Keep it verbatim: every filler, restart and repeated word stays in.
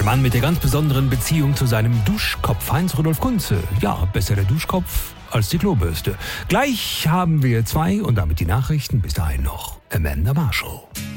Mann mit der ganz besonderen Beziehung zu seinem Duschkopf, Heinz-Rudolf Kunze. Ja, besser der Duschkopf als die Klobürste. Gleich haben wir zwei und damit die Nachrichten. Bis dahin noch Amanda Marshall.